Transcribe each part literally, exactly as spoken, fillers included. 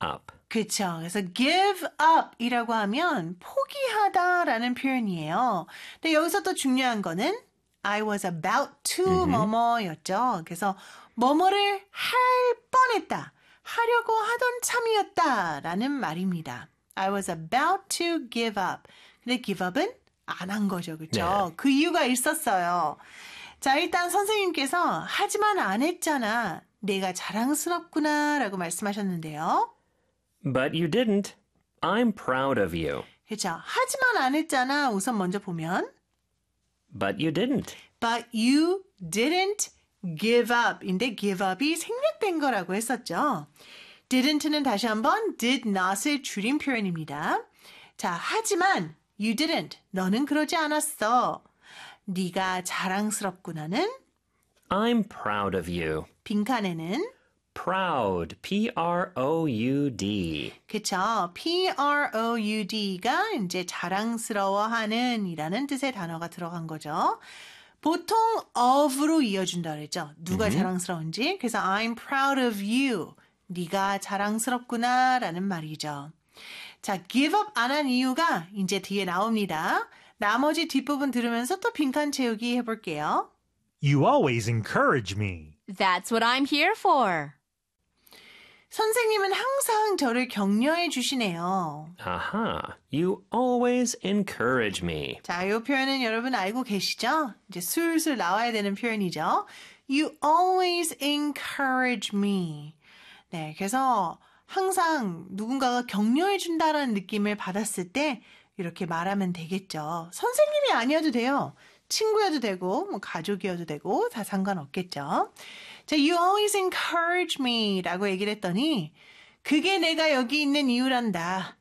up. 그쵸. 그래서 give up 이라고 하면 포기하다라는 표현이에요. 근데 여기서 또 중요한 거는 I was about to 음흠. 뭐뭐였죠. 그래서 뭐뭐를 할 뻔했다. 하려고 하던 참이었다라는 말입니다. I was about to give up. 근데 give up은 안 한 거죠. 그렇죠? 네. 그 이유가 있었어요. 자, 일단 선생님께서 하지만 안 했잖아. 내가 자랑스럽구나 라고 말씀하셨는데요. But you didn't. I'm proud of you. 그렇죠. 하지만 안 했잖아. 우선 먼저 보면 But you didn't. But you didn't give up. 인데 give up이 생략된 거라고 했었죠. didn't는 다시 한번 did not을 줄인 표현입니다. 자, 하지만 you didn't. 너는 그러지 않았어. 네가 자랑스럽구나는 I'm proud of you. 빈칸에는 Proud. P R O U D. 그쵸. P R O U D가 이제 자랑스러워하는 이라는 뜻의 단어가 들어간 거죠. 보통 of로 이어준다 그랬죠. 누가 음. 자랑스러운지. 그래서 I'm proud of you. 네가 자랑스럽구나 라는 말이죠. 자, give up 안 한 이유가 이제 뒤에 나옵니다. 나머지 뒷부분 들으면서 또 빈칸 채우기 해볼게요. You always encourage me. That's what I'm here for. 선생님은 항상 저를 격려해 주시네요. Aha. You always encourage me. 자, 이 표현은 여러분 알고 계시죠? 이제 술술 나와야 되는 표현이죠. You always encourage me. 네, 그래서 항상 누군가가 격려해 준다라는 느낌을 받았을 때 이렇게 말하면 되겠죠. 선생님이 아니어도 돼요. 친구여도 되고 뭐 가족이어도 되고 다 상관없겠죠. 자, you always encourage me 라고 얘기를 했더니 그게 내가 여기 있는 이유란다.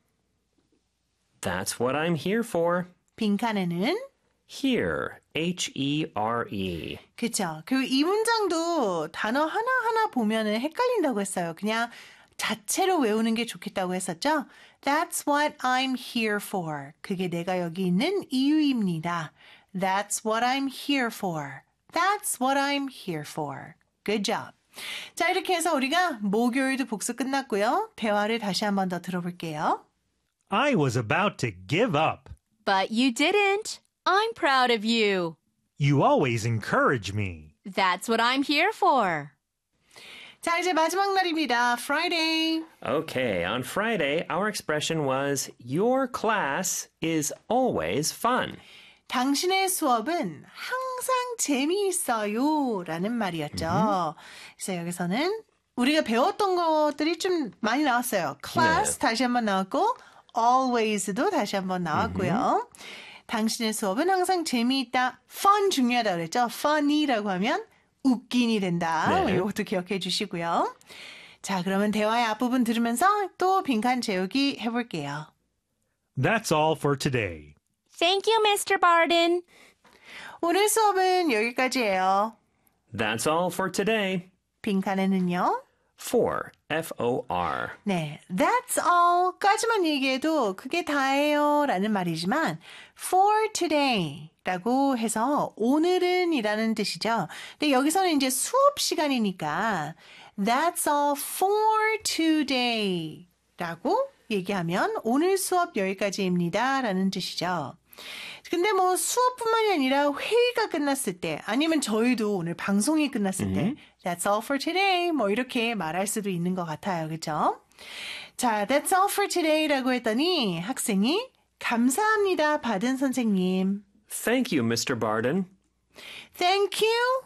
That's what I'm here for. 빈칸에는 Here. H E R E. 그쵸. 그리고 이 문장도 단어 하나하나 보면은 헷갈린다고 했어요. 그냥 자체로 외우는 게 좋겠다고 했었죠. That's what I'm here for. 그게 내가 여기 있는 이유입니다. That's what I'm here for. That's what I'm here for. Good job. 자, 이렇게 해서 우리가 목요일도 복습 끝났고요. 대화를 다시 한 번 더 들어볼게요. I was about to give up. But you didn't. I'm proud of you. You always encourage me. That's what I'm here for. 자, 이제 마지막 날입니다. Friday. Okay, on Friday, our expression was your class is always fun. 당신의 수업은 항상 재미있어요 라는 말이었죠. 그래서 여기서는 우리가 배웠던 것들이 좀 많이 나왔어요. class 네. 다시 한번 나왔고 always도 다시 한번 나왔고요. 당신의 수업은 항상 재미있다. fun 중요하다 그랬죠. funny라고 하면 웃긴이 된다. 네. 이것도 기억해 주시고요. 자, 그러면 대화의 앞부분 들으면서 또 빈칸 채우기 해볼게요. That's all for today. Thank you, Mister Barden. 오늘 수업은 여기까지예요. That's all for today. 빈칸에는요. For. F O R. 네, that's all까지만 얘기해도 그게 다예요 라는 말이지만 for today 라고 해서 오늘은 이라는 뜻이죠. 근데 여기서는 이제 수업 시간이니까 that's all for today 라고 얘기하면 오늘 수업 여기까지입니다 라는 뜻이죠. 근데 뭐 수업뿐만이 아니라 회의가 끝났을 때 아니면 저희도 오늘 방송이 끝났을 때 That's all for today 뭐 이렇게 말할 수도 있는 것 같아요. 그렇죠? 자, That's all for today라고 했더니 학생이 감사합니다. 받은 선생님. Thank you, Mister Barden. Thank you,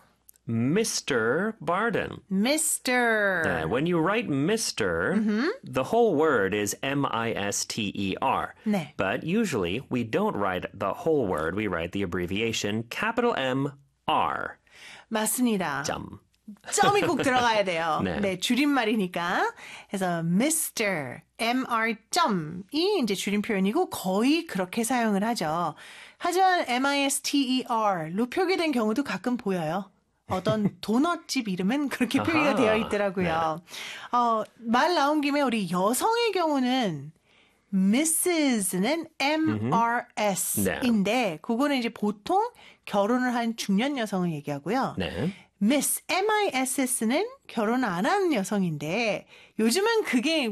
Mister Barden. Mister Uh, when you write Mister, the whole word is M I S T E R. 네. But usually we don't write the whole word. We write the abbreviation capital M R. 맞습니다. 점. 점이 꼭 들어가야 돼요. 네. 네, 줄임말이니까. 그래서 Mister, M R 점이 이제 줄임 표현이고 거의 그렇게 사용을 하죠. 하지만 M I S T E R로 표기된 경우도 가끔 보여요. 어떤 도넛집 이름은 그렇게 아하, 표기가 되어 있더라고요. 네. 어, 말 나온 김에 우리 여성의 경우는 미세스는 M R S인데 네. 그거는 이제 보통 결혼을 한 중년 여성을 얘기하고요. 네. Miss, M I S S는 결혼 안 한 여성인데 요즘은 그게